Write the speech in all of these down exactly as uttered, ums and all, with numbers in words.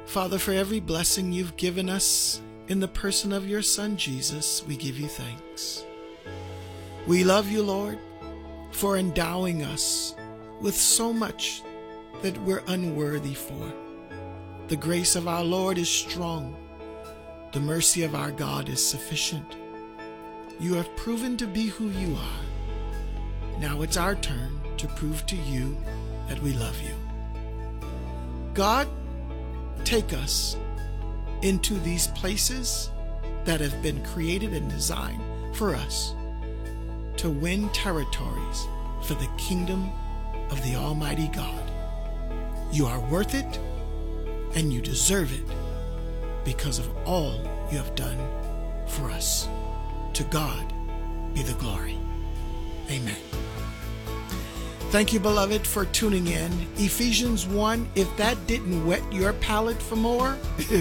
Father, for every blessing you've given us in the person of your Son, Jesus, we give you thanks. We love you, Lord, for endowing us with so much that we're unworthy for. The grace of our Lord is strong. The mercy of our God is sufficient. You have proven to be who you are. Now it's our turn to prove to you that we love you. God, take us into these places that have been created and designed for us to win territories for the kingdom of the Almighty God. You are worth it, and you deserve it because of all you have done for us. To God be the glory. Amen. Thank you, beloved, for tuning in. Ephesians one, if that didn't whet your palate for more,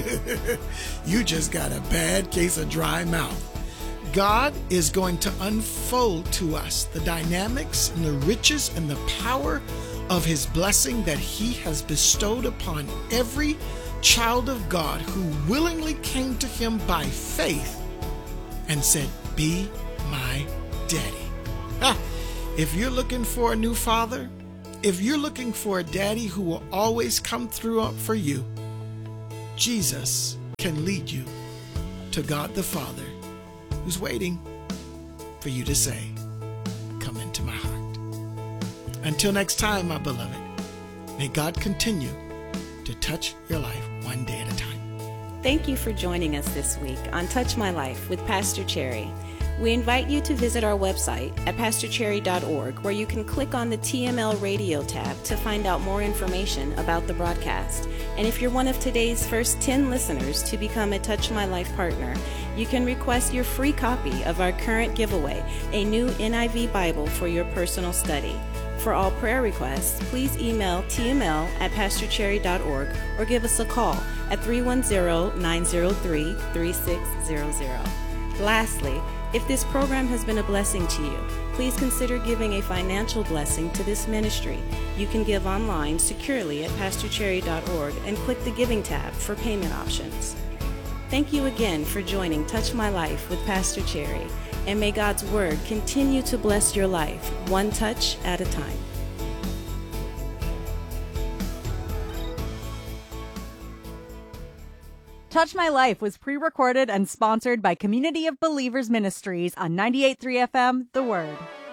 you just got a bad case of dry mouth. God is going to unfold to us the dynamics and the riches and the power of his blessing that he has bestowed upon every child of God who willingly came to him by faith and said, "Be my daddy." Ah, if you're looking for a new father, if you're looking for a daddy who will always come through for you, Jesus can lead you to God the Father, who's waiting for you to say, "Come into my heart." Until next time, my beloved, may God continue to touch your life one day at a time. Thank you for joining us this week on Touch My Life with Pastor Cherry. We invite you to visit our website at pastor cherry dot org, where you can click on the T M L Radio tab to find out more information about the broadcast. And if you're one of today's first ten listeners to become a Touch My Life partner, you can request your free copy of our current giveaway, a new N I V Bible for your personal study. For all prayer requests, please email T M L at pastor cherry dot org or give us a call at three one zero, nine zero three, three six zero zero. Lastly, if this program has been a blessing to you, please consider giving a financial blessing to this ministry. You can give online securely at pastor cherry dot org and click the Giving tab for payment options. Thank you again for joining Touch My Life with Pastor Cherry, and may God's Word continue to bless your life, one touch at a time. Touch My Life was pre-recorded and sponsored by Community of Believers Ministries on ninety-eight point three F M, The Word.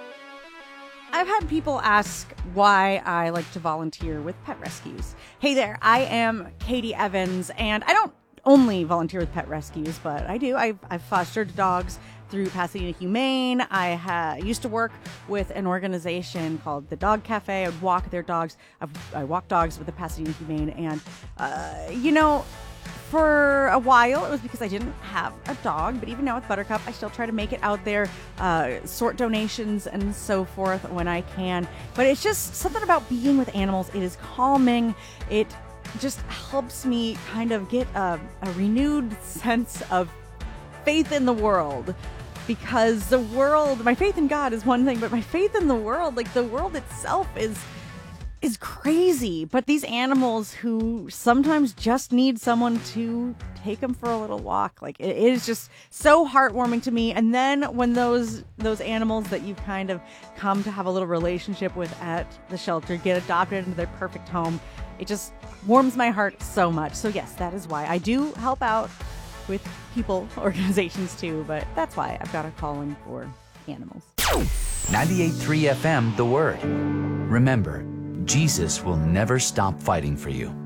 I've had people ask why I like to volunteer with pet rescues. Hey there, I am Katie Evans, and I don't only volunteer with pet rescues, but I do. I've, I've fostered dogs through Pasadena Humane. I ha- used to work with an organization called the Dog Cafe. I would walk their dogs. I've, I walk dogs with the Pasadena Humane, and, uh, you know, for a while, it was because I didn't have a dog, but even now with Buttercup, I still try to make it out there, uh, sort donations and so forth when I can. But it's just something about being with animals. It is calming. It just helps me kind of get a, a renewed sense of faith in the world. Because the world, my faith in God is one thing, but my faith in the world, like the world itself is is crazy. But these animals who sometimes just need someone to take them for a little walk, like it is just so heartwarming to me. And then when those those animals that you've kind of come to have a little relationship with at the shelter get adopted into their perfect home, it just warms my heart so much. So yes, that is why I do help out with people, organizations too, but that's why I've got a calling for animals. ninety-eight point three F M, The Word. Remember, Jesus will never stop fighting for you.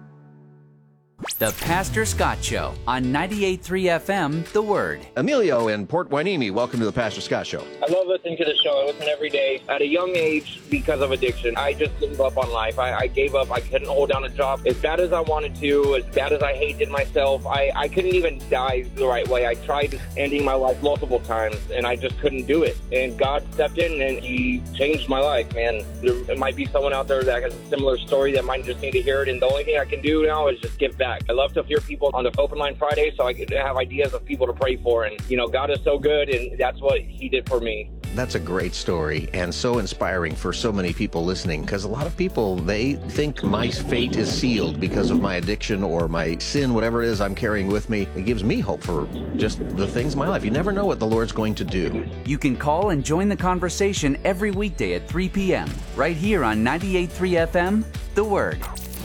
The Pastor Scott Show on ninety-eight point three F M, The Word. Emilio in Port Hueneme, welcome to the Pastor Scott Show. I love listening to the show. I listen every day. At a young age, because of addiction, I just gave up on life. I, I gave up. I couldn't hold down a job as bad as I wanted to, as bad as I hated myself. I, I couldn't even die the right way. I tried ending my life multiple times, and I just couldn't do it. And God stepped in, and he changed my life, man. There might be someone out there that has a similar story that might just need to hear it, and the only thing I can do now is just give back. I love to hear people on the Open Line Friday so I could have ideas of people to pray for. And, you know, God is so good, and that's what he did for me. That's a great story and so inspiring for so many people listening, because a lot of people, they think my fate is sealed because of my addiction or my sin, whatever it is I'm carrying with me. It gives me hope for just the things in my life. You never know what the Lord's going to do. You can call and join the conversation every weekday at three p.m. right here on ninety-eight point three F M, The Word.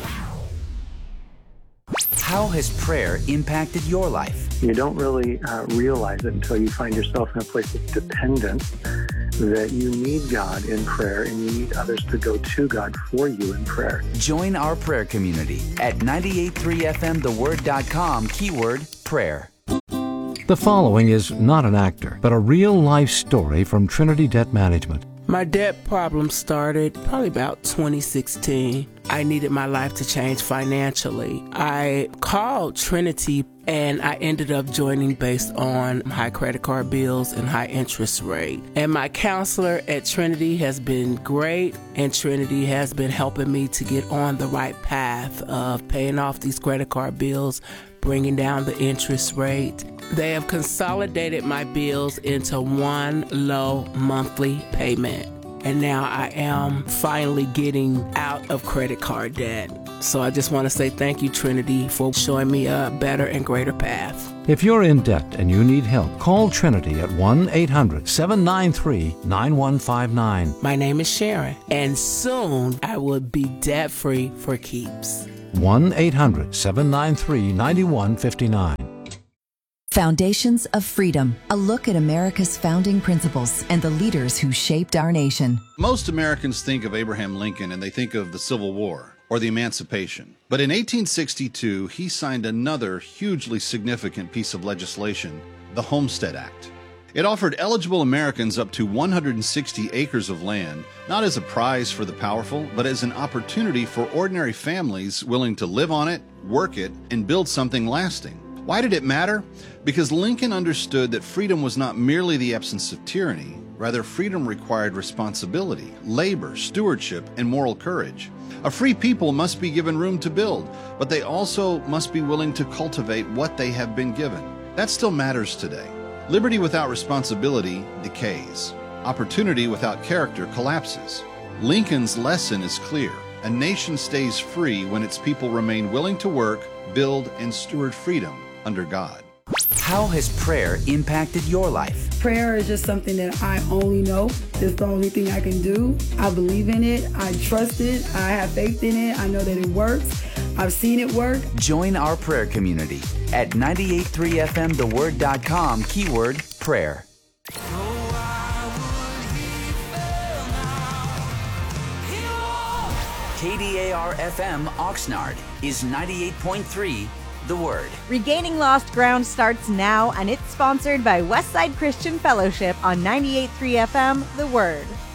How has prayer impacted your life? You don't really uh, realize it until you find yourself in a place of dependence, that you need God in prayer and you need others to go to God for you in prayer. Join our prayer community at ninety-eight point three F M the word dot com, keyword prayer. The following is not an actor, but a real-life story from Trinity Debt Management. My debt problem started probably about twenty sixteen. I needed my life to change financially. I called Trinity and I ended up joining based on high credit card bills and high interest rate. And my counselor at Trinity has been great, and Trinity has been helping me to get on the right path of paying off these credit card bills, bringing down the interest rate. They have consolidated my bills into one low monthly payment. And now I am finally getting out of credit card debt. So I just want to say thank you, Trinity, for showing me a better and greater path. If you're in debt and you need help, call Trinity at one eight hundred seven nine three nine one five nine. My name is Sharon, and soon I will be debt-free for keeps. one eight hundred seven nine three nine one five nine. Foundations of Freedom, a look at America's founding principles and the leaders who shaped our nation. Most Americans think of Abraham Lincoln and they think of the Civil War or the Emancipation. But in eighteen sixty-two, he signed another hugely significant piece of legislation, the Homestead Act. It offered eligible Americans up to one hundred sixty acres of land, not as a prize for the powerful, but as an opportunity for ordinary families willing to live on it, work it, and build something lasting. Why did it matter? Because Lincoln understood that freedom was not merely the absence of tyranny. Rather, freedom required responsibility, labor, stewardship, and moral courage. A free people must be given room to build, but they also must be willing to cultivate what they have been given. That still matters today. Liberty without responsibility decays. Opportunity without character collapses. Lincoln's lesson is clear. A nation stays free when its people remain willing to work, build, and steward freedom under God. How has prayer impacted your life? Prayer is just something that I only know. It's the only thing I can do. I believe in it. I trust it. I have faith in it. I know that it works. I've seen it work. Join our prayer community at ninety-eight point three F M the word dot com, keyword prayer. K D A R F M Oxnard is ninety-eight point three The Word. Regaining Lost Ground starts now, and it's sponsored by Westside Christian Fellowship on ninety-eight point three F M The Word.